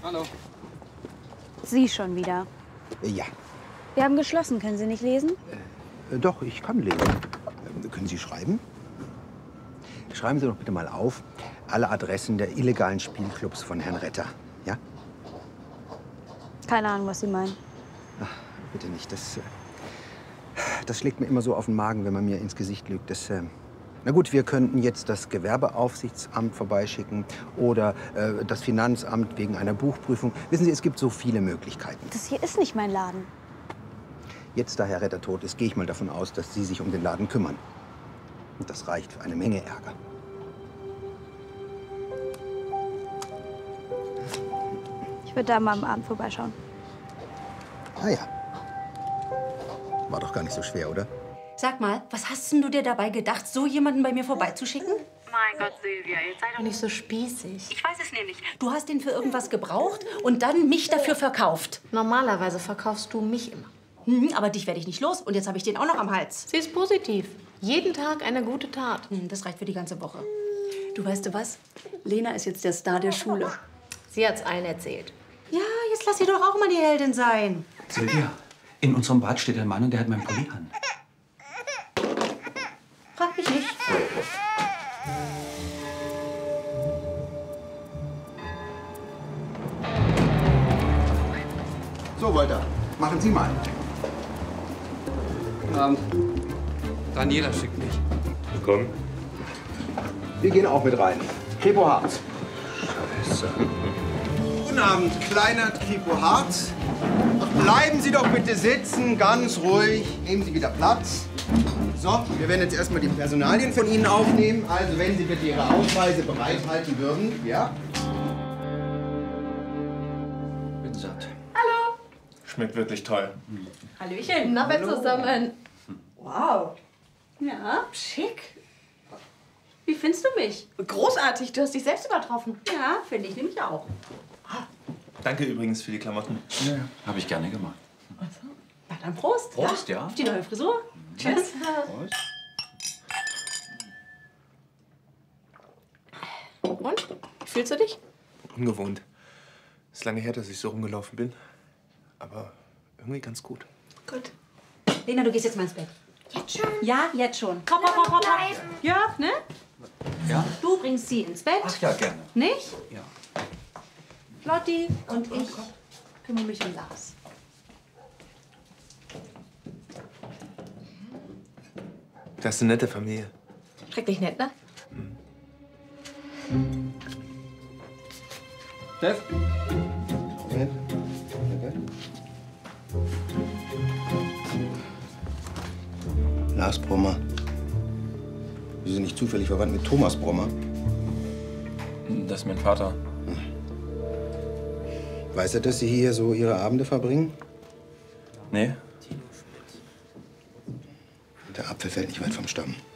Hallo. Sie schon wieder. Ja. Wir haben geschlossen. Können Sie nicht lesen? Doch, ich kann lesen. Können Sie schreiben? Schreiben Sie doch bitte mal auf alle Adressen der illegalen Spielclubs von Herrn Retter. Ja? Keine Ahnung, was Sie meinen. Ach, bitte nicht. Das schlägt mir immer so auf den Magen, wenn man mir ins Gesicht lügt. Na gut, wir könnten jetzt das Gewerbeaufsichtsamt vorbeischicken oder das Finanzamt wegen einer Buchprüfung. Wissen Sie, es gibt so viele Möglichkeiten. Das hier ist nicht mein Laden. Jetzt, da Herr Retter tot ist, gehe ich mal davon aus, dass Sie sich um den Laden kümmern. Und das reicht für eine Menge Ärger. Ich würde da mal am Abend vorbeischauen. Ah ja. War doch gar nicht so schwer, oder? Sag mal, was hast denn du dir dabei gedacht, so jemanden bei mir vorbeizuschicken? Mein Gott, Silvia, jetzt sei doch Nicht so spießig. Ich weiß es nämlich. Du hast den für irgendwas gebraucht und dann mich dafür verkauft. Normalerweise verkaufst du mich immer. Aber dich werde ich nicht los und jetzt habe ich den auch noch am Hals. Sie ist positiv. Jeden Tag eine gute Tat. Das reicht für die ganze Woche. Du weißt du was? Lena ist jetzt der Star der Schule. Sie hat's allen erzählt. Ja, jetzt lass sie doch auch mal die Heldin sein. Silvia, in unserem Bad steht ein Mann und der hat meinen Pulli an. Frag mich nicht. So, Walter, machen Sie mal. Guten Abend. Daniela schickt mich. Komm. Wir gehen auch mit rein. Kripo Harz. Scheiße. Guten Abend, Kleinert Kripo Harz. Ach, bleiben Sie doch bitte sitzen, ganz ruhig. Nehmen Sie wieder Platz. So, wir werden jetzt erstmal die Personalien von Ihnen aufnehmen. Also, wenn Sie bitte Ihre Ausweise bereithalten würden. Ja? Bin satt. Schmeckt wirklich toll. Hallöchen. Na, wir zusammen. Wow. Ja, schick. Wie findest du mich? Großartig, du hast dich selbst übertroffen. Ja, finde ich nämlich auch. Danke übrigens für die Klamotten. Ja, habe ich gerne gemacht. Na dann Prost. Prost, ja. Auf die neue Frisur. Tschüss. Prost. Und? Wie fühlst du dich? Ungewohnt. Ist lange her, dass ich so rumgelaufen bin. Aber irgendwie ganz gut. Gut. Lena, du gehst jetzt mal ins Bett. Jetzt schon? Ja, jetzt schon. Hopp, hopp, hopp, hopp. Ja, ne? Ja? Du bringst sie ins Bett. Ach ja, gerne. Nicht? Ja. Flotti und ich kümmere mich um Lars. Das ist eine nette Familie. Schrecklich nett, ne? Steff? Moment. Okay. Lars Brommer. Sie sind nicht zufällig verwandt mit Thomas Brommer? Das ist mein Vater. Weiß er, dass Sie hier so Ihre Abende verbringen? Nee? Der Apfel fällt nicht weit vom Stamm.